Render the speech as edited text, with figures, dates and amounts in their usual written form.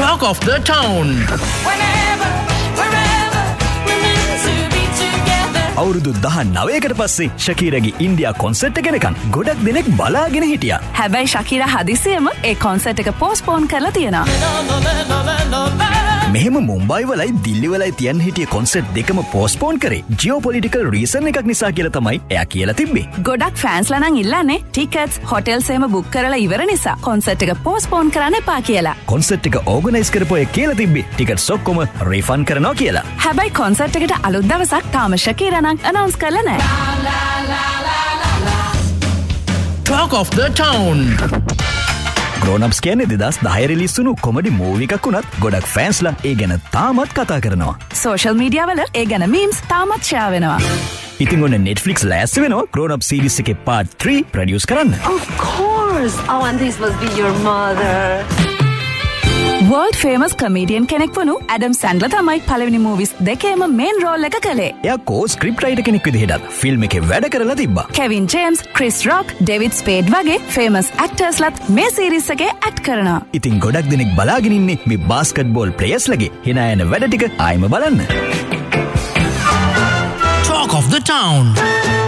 Talk of the Town. අවුරුදු 19කට පස්සේ ශකීරගේ India concert එක ගෙනකන් ගොඩක් දෙනෙක් බලාගෙන හිටියා. හැබැයි ශකීරා හදිසියෙම ඒ කොන්සර්ට් එක පෝස්ට්පෝන් කරලා තියෙනවා. මෙහෙම මුම්බයි වලයි දිල්ලි වලයි තියන් හිටිය කොන්සර්ට් දෙකම පෝස්ට්පෝන් කරේ ජියෝපොලිටිකල් රීසන් එකක් නිසා කියලා තමයි එයා කියලා තිබ්බේ. ගොඩක් ෆෑන්ස්ලා නම් ඉල්ලන්නේ ටිකට්ස් හොටෙල්ස් එහෙම බුක් කරලා ඉවර නිසා කොන්සර්ට් එක පෝස්ට්පෝන් කරන්න එපා කියලා. කොන්සර්ට් එක ඕගනයිස් කරපු අය කියලා තිබ්බේ ටිකට්ස් ඔක්කොම රීෆන්ඩ් කරනවා කියලා. හැබැයි කොන්සර්ට් එකට අලුත් දවසක් තාම ශකීරා නම් අනවුන්ස් කරලා නැහැ. Talk of the Town. ග්‍රෝනප්ස් කියන්නේ 2010 රිලීස් වුණු කොමඩි මූවි එකක් වුණත් ගොඩක් ෆෑන්ස්ලා ඒ ගැන තාමත් කතා කරනවා. සෝෂල් මීඩියා වල ඒ ගැන මීම්ස් තාමත් ෂෙයා වෙනවා. ඉතින් ඔන්න Netflix ලෑස්ති වෙනවා ග්‍රෝනප් සීරීස් එකේ part 3 ප්‍රොඩියුස් කරන්න. Of course. Oh, and this must be your mother. World famous comedian කෙනෙක් වුණු ඇඩම් සැන්ඩ්ලර් තමයි පළවෙනි මූවිස් දෙකේම මේන් රෝල් එක කළේ. එයා කෝ ස්ක්‍රිප්ට් රයිටර් කෙනෙක් විදිහට ෆිල්ම් එකේ වැඩ කරලා තිබ්බා. කෙවින් ජේම්ස්, ක්‍රිස් රොක්, ඩේවිඩ් ස්පේඩ් වගේ famous actorsලාත් මේ සීරීස් එකේ ඇක්ට් කරනවා. ඉතින් ගොඩක් දෙනෙක් බලාගෙන ඉන්නේ මේ බාස්කට්බෝල් ප්ලේයර්ස්ලගේ hina යන වැඩ ටික ආයෙම බලන්න. Talk of the Town.